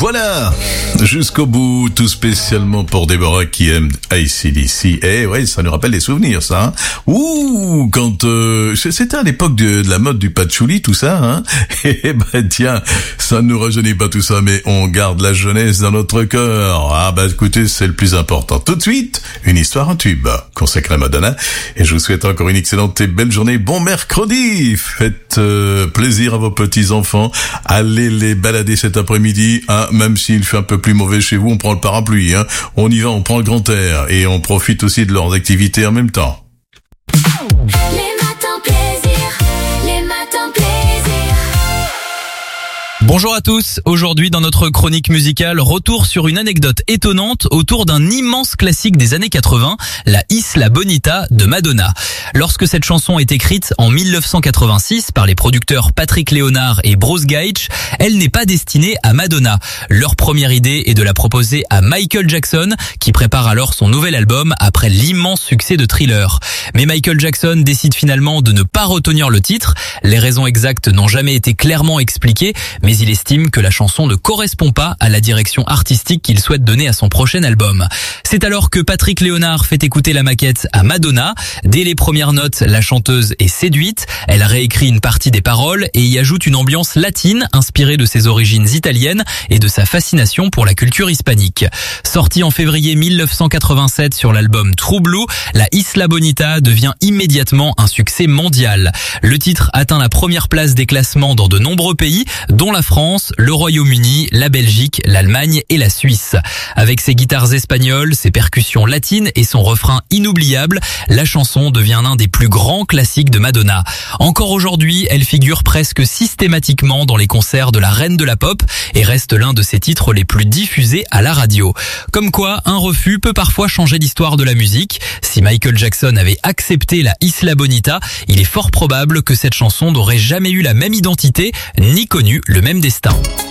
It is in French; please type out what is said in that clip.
Voilà, jusqu'au bout, tout spécialement pour Déborah qui aime AC/DC. Eh ouais, ça nous rappelle des souvenirs, ça. Hein. Ouh, quand c'était à l'époque de la mode du patchouli, tout ça. Hein. Eh ben tiens, ça ne nous rajeunit pas tout ça, mais on garde la jeunesse dans notre cœur. Ah bah écoutez, c'est le plus important. Tout de suite, une histoire en tube consacrée à Madonna. Et je vous souhaite encore une excellente et belle journée. Bon mercredi. Faites plaisir à vos petits enfants. Allez les balader cet après-midi. Hein, même s'il fait un peu plus mauvais chez vous, on prend le parapluie. Hein. On y va, on prend le grand air et on profite aussi de leurs activités en même temps. Les matins plaisir, les matins plaisir. Bonjour à tous, aujourd'hui dans notre chronique musicale, retour sur une anecdote étonnante autour d'un immense classique des années 80, la Isla Bonita de Madonna. Lorsque cette chanson est écrite en 1986 par les producteurs Patrick Léonard et Bruce Gaich, elle n'est pas destinée à Madonna. Leur première idée est de la proposer à Michael Jackson, qui prépare alors son nouvel album après l'immense succès de Thriller. Mais Michael Jackson décide finalement de ne pas retenir le titre. Les raisons exactes n'ont jamais été clairement expliquées, mais il estime que la chanson ne correspond pas à la direction artistique qu'il souhaite donner à son prochain album. C'est alors que Patrick Léonard fait écouter la maquette à Madonna. Dès les premières notes, la chanteuse est séduite. Elle réécrit une partie des paroles et y ajoute une ambiance latine inspirée de ses origines italiennes et de sa fascination pour la culture hispanique. Sortie en février 1987 sur l'album True Blue, la Isla Bonita devient immédiatement un succès mondial. Le titre atteint la première place des classements dans de nombreux pays, dont la France, le Royaume-Uni, la Belgique, l'Allemagne et la Suisse. Avec ses guitares espagnoles, ses percussions latines et son refrain inoubliable, la chanson devient l'un des plus grands classiques de Madonna. Encore aujourd'hui, elle figure presque systématiquement dans les concerts de la reine de la pop et reste l'un de ses titres les plus diffusés à la radio. Comme quoi, un refus peut parfois changer l'histoire de la musique. Si Michael Jackson avait accepté la Isla Bonita, il est fort probable que cette chanson n'aurait jamais eu la même identité, ni connu le même destin.